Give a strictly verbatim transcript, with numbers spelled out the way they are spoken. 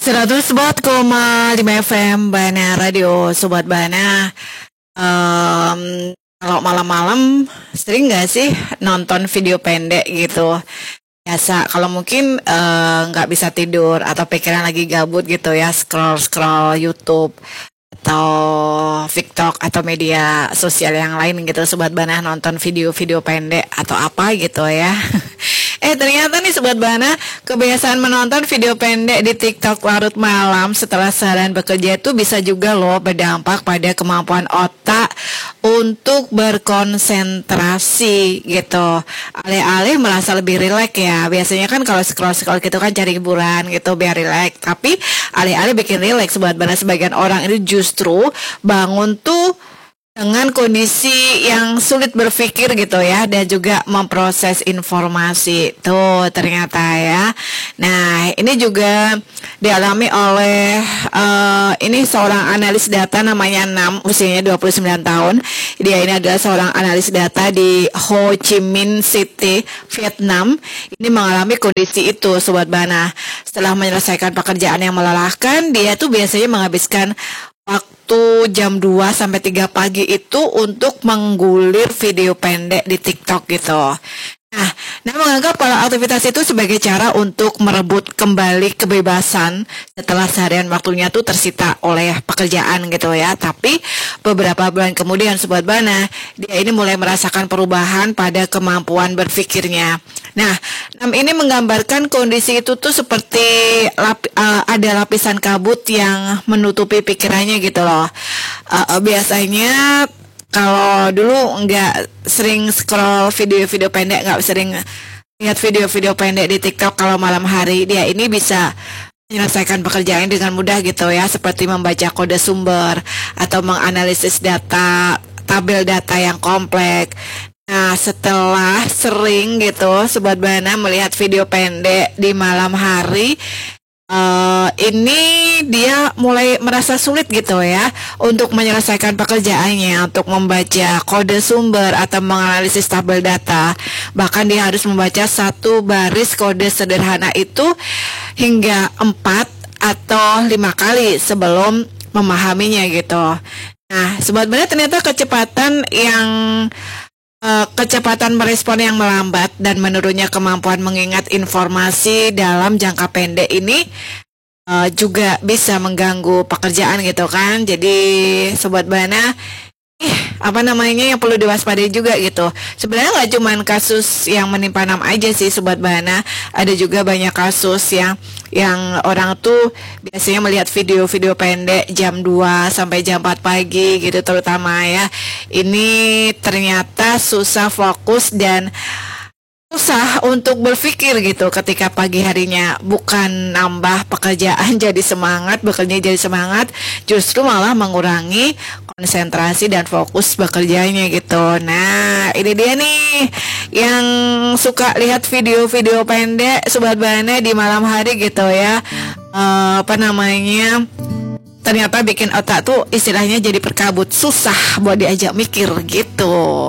seratus empat koma lima F M Bana Radio. Sobat Bana, em, kalau malam-malam sering nggak sih nonton video pendek gitu? Biasa kalau mungkin eh, nggak bisa tidur atau pikiran lagi gabut gitu ya, scroll-scroll YouTube atau TikTok atau media sosial yang lain gitu. Sobat Bana nonton video-video pendek atau apa gitu ya. Eh ternyata nih Sobat Bana, kebiasaan menonton video pendek di TikTok larut malam setelah seharian bekerja itu bisa juga loh berdampak pada kemampuan otak untuk berkonsentrasi gitu. Alih-alih merasa lebih rileks ya. Biasanya kan kalau scroll-scroll gitu kan cari hiburan gitu biar rileks. Tapi alih-alih bikin rileks, Sobat Bana, sebagian orang itu justru bangun tuh dengan kondisi yang sulit berpikir gitu ya, dan juga memproses informasi tuh ternyata ya. Nah ini juga dialami oleh uh, ini seorang analis data namanya Nam, usianya dua puluh sembilan tahun. Dia ini adalah seorang analis data di Ho Chi Minh City, Vietnam. Ini mengalami kondisi itu Sobat Bana. Setelah menyelesaikan pekerjaan yang melelahkan, dia tuh biasanya menghabiskan waktu jam dua sampai tiga pagi itu untuk menggulir video pendek di TikTok gitu. Nah, nah menganggap pola aktivitas itu sebagai cara untuk merebut kembali kebebasan setelah seharian waktunya tuh tersita oleh pekerjaan gitu ya. Tapi beberapa bulan kemudian Sobat Bana, dia ini mulai merasakan perubahan pada kemampuan berpikirnya. Nah, Nam ini menggambarkan kondisi itu tuh seperti lapi, uh, ada lapisan kabut yang menutupi pikirannya gitu loh. Uh, uh, biasanya kalau dulu nggak sering scroll video-video pendek, nggak sering lihat video-video pendek di TikTok kalau malam hari, dia ini bisa menyelesaikan pekerjaan dengan mudah gitu ya, seperti membaca kode sumber atau menganalisis data, tabel data yang kompleks. Nah, setelah sering gitu Sobat Bana melihat video pendek di malam hari, Uh, ini dia mulai merasa sulit gitu ya untuk menyelesaikan pekerjaannya, untuk membaca kode sumber atau menganalisis tabel data. Bahkan dia harus membaca satu baris kode sederhana itu hingga empat atau lima kali sebelum memahaminya gitu. Nah, Sobat Bana, ternyata kecepatan yang Uh, kecepatan merespon yang melambat dan menurunnya kemampuan mengingat informasi dalam jangka pendek ini uh, juga bisa mengganggu pekerjaan gitu kan. Jadi Sobat Bana, eh, apa namanya yang perlu diwaspadai juga gitu. Sebenarnya nggak cuma kasus yang menimpa Nam aja sih Sobat Bana, ada juga banyak kasus yang yang orang tuh biasanya melihat video-video pendek jam dua sampai jam empat pagi gitu terutama ya. Ini ternyata susah fokus dan susah untuk berpikir gitu ketika pagi harinya. Bukan nambah pekerjaan jadi semangat, bekerja jadi semangat, justru malah mengurangi konsentrasi dan fokus bekerjanya gitu. Nah ini dia nih yang suka lihat video-video pendek Sobat Bana di malam hari gitu ya, uh, apa namanya, ternyata bikin otak tuh istilahnya jadi perkabut, susah buat diajak mikir gitu.